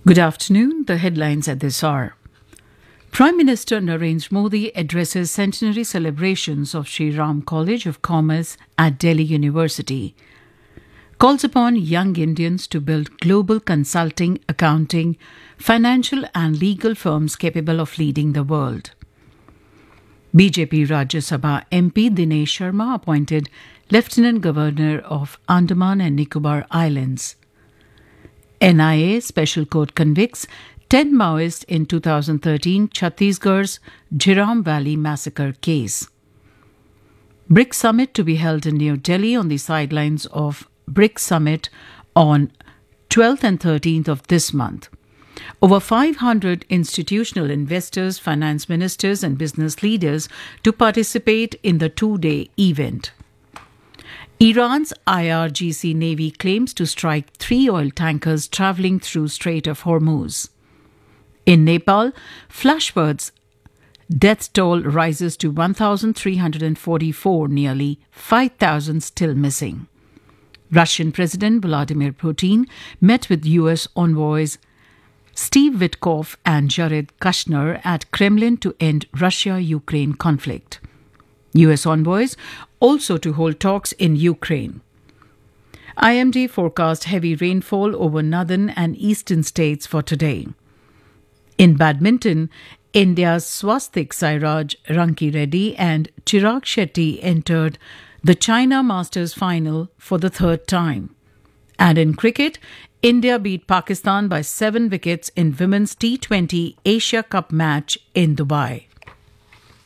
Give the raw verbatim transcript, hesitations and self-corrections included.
Good afternoon. The headlines at this hour. Prime Minister Narendra Modi addresses centenary celebrations of Sri Ram College of Commerce at Delhi University. Calls upon young Indians to build global consulting, accounting, financial and legal firms capable of leading the world. B J P Rajya Sabha M P Dinesh Sharma appointed Lieutenant Governor of Andaman and Nicobar Islands. N I A Special Court convicts ten Maoists in two thousand thirteen Chhattisgarh's Jhiram Valley massacre case. BRICS Summit to be held in New Delhi on the sidelines of BRICS Summit on twelfth and thirteenth of this month. Over five hundred institutional investors, finance ministers and business leaders to participate in the two-day event. Iran's I R G C Navy claims to strike three oil tankers travelling through Strait of Hormuz. In Nepal, flashbirds' death toll rises to one thousand three hundred forty-four, nearly five thousand still missing. Russian President Vladimir Putin met with U S envoys Steve Witkoff and Jared Kushner at Kremlin to end Russia-Ukraine conflict. U S envoys also to hold talks in Ukraine. I M D forecast heavy rainfall over northern and eastern states for today. In badminton, India's Swastik Sairaj Rankireddy and Chirag Shetty entered the China Masters final for the third time. And in cricket, India beat Pakistan by seven wickets in Women's T twenty Asia Cup match in Dubai.